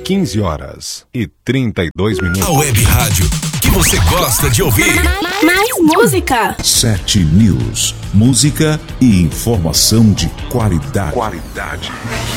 15h32. A web rádio que você gosta de ouvir. Mais música. 7 News. Música e informação de qualidade.